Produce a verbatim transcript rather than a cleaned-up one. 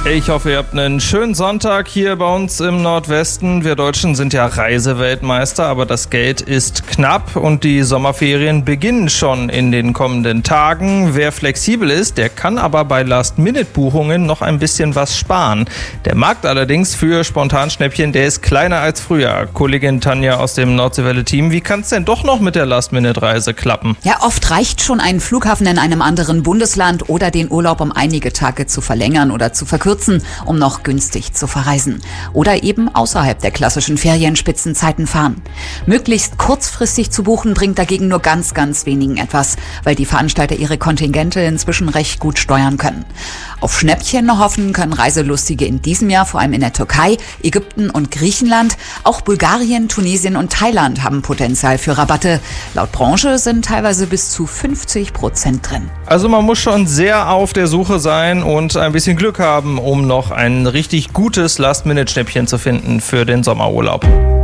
Ich hoffe, ihr habt einen schönen Sonntag hier bei uns im Nordwesten. Wir Deutschen sind ja Reiseweltmeister, aber das Geld ist knapp und die Sommerferien beginnen schon in den kommenden Tagen. Wer flexibel ist, der kann aber bei Last-Minute-Buchungen noch ein bisschen was sparen. Der Markt allerdings für Spontanschnäppchen, der ist kleiner als früher. Kollegin Tanja aus dem Nordseewelle-Team, wie kann es denn doch noch mit der Last-Minute-Reise klappen? Ja, oft reicht schon ein Flughafen in einem anderen Bundesland oder den Urlaub um einige Tage zu verlängern oder zu verkürzen, um noch günstig zu verreisen. Oder eben außerhalb der klassischen Ferienspitzenzeiten fahren. Möglichst kurzfristig zu buchen bringt dagegen nur ganz, ganz wenigen etwas, weil die Veranstalter ihre Kontingente inzwischen recht gut steuern können. Auf Schnäppchen hoffen können Reiselustige in diesem Jahr vor allem in der Türkei, Ägypten und Griechenland. Auch Bulgarien, Tunesien und Thailand haben Potenzial für Rabatte. Laut Branche sind teilweise bis zu fünfzig Prozent drin. Also man muss schon sehr auf der Suche sein und ein bisschen Glück haben, um noch ein richtig gutes Last-Minute-Schnäppchen zu finden für den Sommerurlaub.